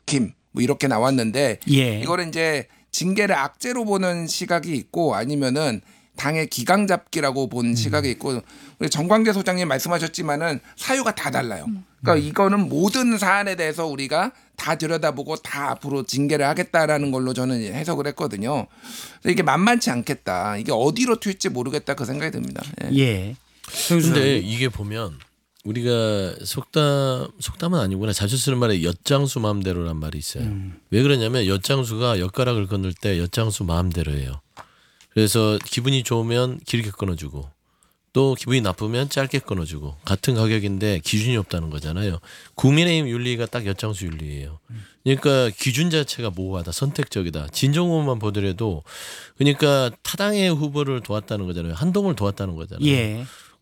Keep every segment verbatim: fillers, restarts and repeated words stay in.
국힘 뭐 이렇게 나왔는데 예. 이거는 이제 징계를 악재로 보는 시각이 있고 아니면은 당의 기강 잡기라고 본 음. 시각이 있고 우리 정광재 소장님 말씀하셨지만은 사유가 다 달라요. 그러니까 음. 이거는 모든 사안에 대해서 우리가 다 들여다보고 다 앞으로 징계를 하겠다라는 걸로 저는 해석을 했거든요. 그래서 이게 만만치 않겠다. 이게 어디로 튈지 모르겠다 그 생각이 듭니다. 예. 예. 근데 이게 보면 우리가 속담 속담은 아니구나 자주 쓰는 말에 엿장수 마음대로란 말이 있어요. 음. 왜 그러냐면 엿장수가 엿가락을 끊을 때 엿장수 마음대로예요. 그래서 기분이 좋으면 길게 끊어주고 또 기분이 나쁘면 짧게 끊어주고 같은 가격인데 기준이 없다는 거잖아요. 국민의힘 윤리가 딱 엿장수 윤리예요. 그러니까 기준 자체가 모호하다, 선택적이다. 진정호 의원만 보더라도 그러니까 타당의 후보를 도왔다는 거잖아요. 한동훈을 도왔다는 거잖아요. 예.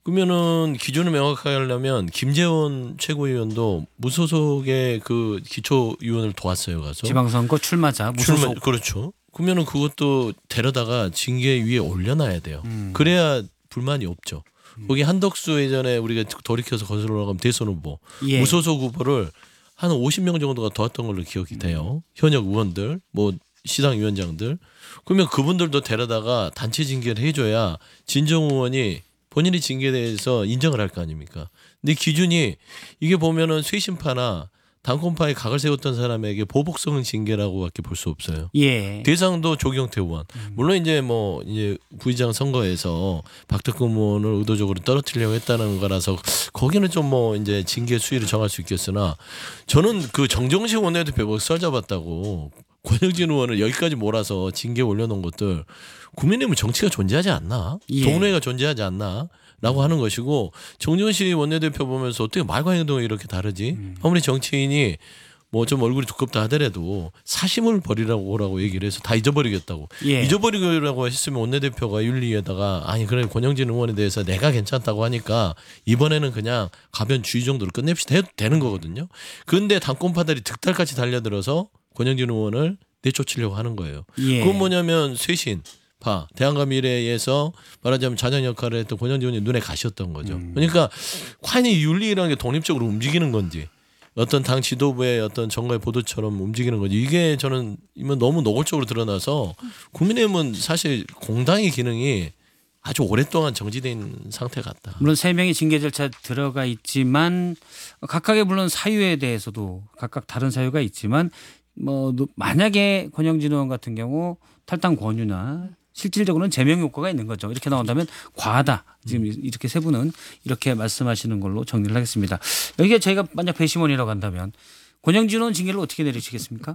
그러면은 기준을 명확하게 하려면 김재원 최고위원도 무소속의 그 기초위원을 도왔어요. 가서 지방선거 출마자 무소속. 출마, 그렇죠. 그러면은 그것도 데려다가 징계 위에 올려놔야 돼요. 음. 그래야 불만이 없죠. 음. 거기 한덕수 예전에 우리가 돌이켜서 거슬러 올라가면 대선 후보 예. 무소속 후보를 한 오십 명 정도가 도왔던 걸로 기억이 돼요. 음. 현역 의원들, 뭐 시당 위원장들. 그러면 그분들도 데려다가 단체 징계를 해줘야 진정호 의원이 본인이 징계에 대해서 인정을 할 거 아닙니까? 근데 기준이 이게 보면은 쇄신파나 당권파에 각을 세웠던 사람에게 보복성 징계라고밖에 볼 수 없어요. 예. 대상도 조경태 의원. 음. 물론 이제 뭐 이제 부의장 선거에서 박덕흠 의원을 의도적으로 떨어뜨리려고 했다는 거라서 거기는 좀 뭐 이제 징계 수위를 정할 수 있겠으나 저는 그 정정식 원내대표 썰 잡았다고 권영진 의원을 여기까지 몰아서 징계 올려놓은 것들 국민의힘은 정치가 존재하지 않나? 예. 동료회가 존재하지 않나? 라고 하는 것이고 정정식 원내대표 보면서 어떻게 말과 행동이 이렇게 다르지? 음. 아무리 정치인이 뭐 좀 얼굴이 두껍다 하더라도 사심을 버리라고 오라고 얘기를 해서 다 잊어버리겠다고. 예. 잊어버리라고 했으면 원내대표가 윤리에다가 아니 그래 권영진 의원에 대해서 내가 괜찮다고 하니까 이번에는 그냥 가변 주의 정도로 끝냅시다 해도 되는 거거든요. 그런데 당권파들이 득달같이 달려들어서 권영진 의원을 내쫓으려고 하는 거예요. 예. 그건 뭐냐면 쇄신. 파 대한과 미래에서 말하자면 자장 역할을 했던 권영진 의원이 눈에 가셨던 거죠. 음. 그러니까 과연 이 윤리라는 게 독립적으로 움직이는 건지 어떤 당 지도부의 어떤 정가의 보도처럼 움직이는 건지 이게 저는 너무 노골적으로 드러나서 국민의힘은 사실 공당의 기능이 아주 오랫동안 정지된 상태 같다. 물론 세 명의 징계 절차 들어가 있지만 각각의 물론 사유에 대해서도 각각 다른 사유가 있지만 뭐 만약에 권영진 의원 같은 경우 탈당 권유나 실질적으로는 제명 효과가 있는 거죠. 이렇게 나온다면 과하다. 지금 이렇게 세 분은 이렇게 말씀하시는 걸로 정리를 하겠습니다. 여기에 저희가 만약 배심원이라고 한다면 권영진 의원 징계를 어떻게 내리시겠습니까?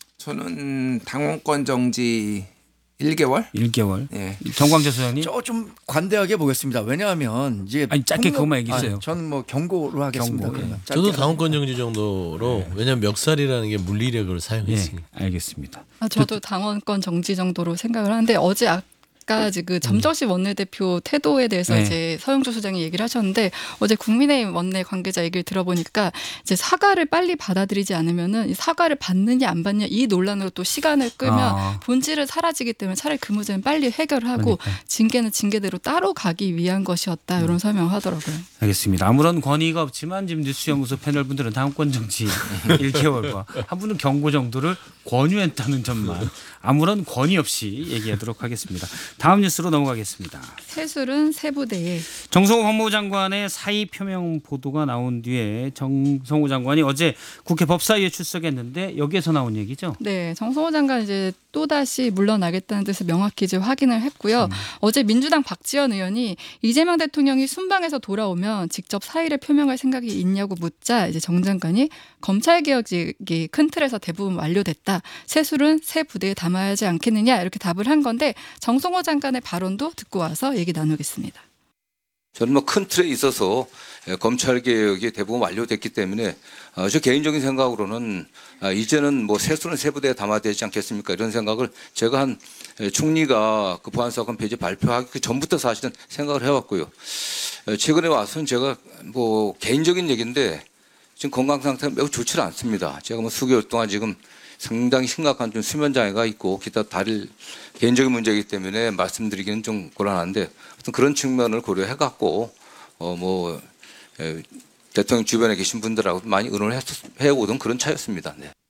저는 당원권 정지 일 개월? 일 개월. 예. 정광재 소장님. 저 좀 관대하게 보겠습니다. 왜냐하면 이제 아니 짧게 그것만 얘기해주세요. 저는 뭐 경고로 하겠습니다. 경고. 예. 저도 당원권 정지 정도로 예. 왜냐하면 멱살이라는 게 물리력을 사용했으니까. 예. 알겠습니다. 아, 저도 당원권 정지 정도로 생각을 하는데 어제 아까 그 점정식 원내대표 태도에 대해서 네. 이제 서영주 소장이 얘기를 하셨는데 어제 국민의힘 원내 관계자 얘기를 들어보니까 이제 사과를 빨리 받아들이지 않으면은 사과를 받느냐 안 받느냐 이 논란으로 또 시간을 끌면 아. 본질은 사라지기 때문에 차라리 그 문제는 빨리 해결하고 그러니까. 징계는 징계대로 따로 가기 위한 것이었다 이런 음. 설명을 하더라고요. 알겠습니다. 아무런 권위가 없지만 지금 뉴스연구소 패널분들은 당원권 정지 일 개월과 한 분은 경고 정도를 권유했다는 점만 아무런 권위 없이 얘기하도록 하겠습니다. 다음 뉴스로 넘어가겠습니다. 세술은 세부대에 정성호 법무부 장관의 사의 표명 보도가 나온 뒤에 정성호 장관이 어제 국회 법사위에 출석했는데 여기에서 나온 얘기죠? 네, 정성호 장관 이제 또다시 물러나겠다는 뜻을 명확히 이제 확인을 했고요. 음. 어제 민주당 박지원 의원이 이재명 대통령이 순방에서 돌아오면 직접 사의를 표명할 생각이 있냐고 묻자 이제 정 장관이 검찰개혁이 큰 틀에서 대부분 완료됐다. 세술은 새 부대에 담아야 하지 않겠느냐 이렇게 답을 한 건데 정성호 장관의 발언도 듣고 와서 얘기 나누겠습니다. 저는 뭐 큰 틀에 있어서 검찰개혁이 대부분 완료됐기 때문에 저 개인적인 생각으로는 이제는 뭐 세수는 세부대에 담아야 되지 않겠습니까? 이런 생각을 제가 한 총리가 그 보안사건 폐지 발표하기 그 전부터 사실은 생각을 해왔고요. 최근에 와서는 제가 뭐 개인적인 얘기인데 지금 건강 상태가 매우 좋지 않습니다. 제가 뭐 수개월 동안 지금 상당히 심각한 좀 수면 장애가 있고 기타 다른 개인적인 문제이기 때문에 말씀드리기는 좀 곤란한데 어떤 그런 측면을 고려해 갖고 어 뭐 대통령 주변에 계신 분들하고 많이 의논을 해 오던 그런 차였습니다. 네.